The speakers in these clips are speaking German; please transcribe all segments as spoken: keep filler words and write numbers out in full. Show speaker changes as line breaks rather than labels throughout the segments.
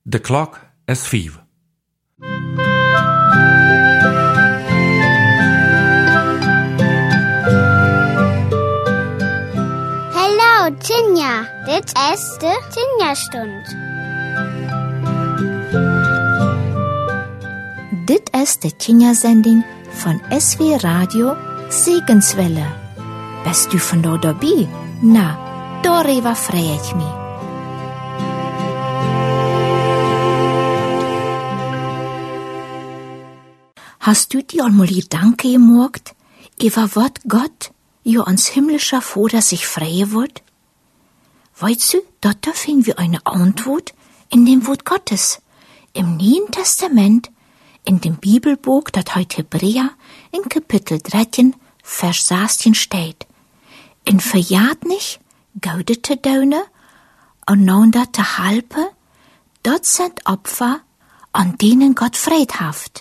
De klok is vijf.
Hallo Tinja, dit is de Tinja-stund.
Dit is de Tinja-zending van S W Radio Segenswelle. Bist du von dort dabei? Na, darüber freue ich mich. Hast du dir einmal Gedanken gemacht, über was Gott, ja uns himmlischer Vater, sich freuen wird? Weißt du, dort finden wir eine Antwort in dem Wort Gottes, im Neuen Testament, in dem Bibelbuch, das heute Hebräer, in Kapitel dreizehn, Vers zestien steht. In verjaat nicht, goude te duinen, einander te helpen, dat sind Opfer, an denen Gott Freude haft.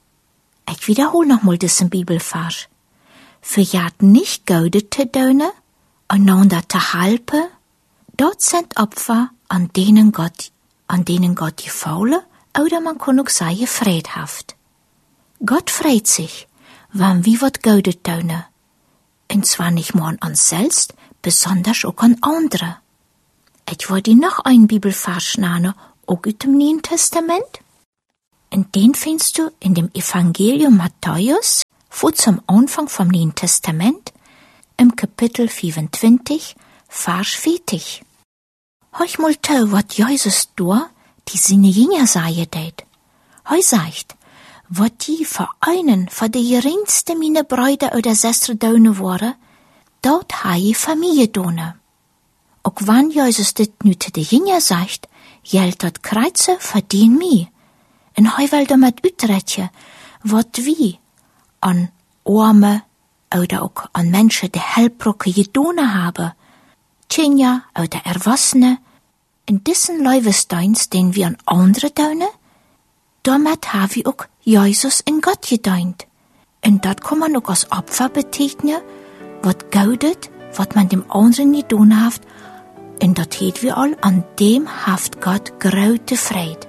Ich wiederhole nochmal diesen Bibelvers. Verjaat nicht, goude te duinen, einander te helpen, dat sind Opfer, an denen Gott, an denen Gott gefallen, oder man kann auch sagen, Freude haft. Gott freut sich, wenn wir wat goude duinen. Und zwar nicht nur an uns selbst, besonders auch an andere. Ich wollte noch einen Bibelvers nennen, auch aus dem Neuen Testament. Und den findest du in dem Evangelium Matthäus, vor zum Anfang vom Neuen Testament, im Kapitel fünfundzwanzig, Vers vierzig. Hör mal zu, was Jesus da, die seine Jünger sagen deit. Er sagt, was die für einen, für die geringste meine Brüder oder Schwestern tun waren, dort habe ich Familie tun. Auch wenn Jesus das nicht zu den Jüngern sagt, gilt das Kreuze für die und mich. Und er will damit ausdrücken, was wir an Arme oder auch an Menschen, die Helpbrücke getan haben, Kinder oder Erwachsene, in diesen Leibesdienst, den wir an andere tun, damit haben wir auch Jesus in Gott gedient. Und das kann man auch als Opfer bezeichnen, was gaudet, was man dem anderen nicht tun hat. Und das hat wir all, an dem haft Gott große Freude.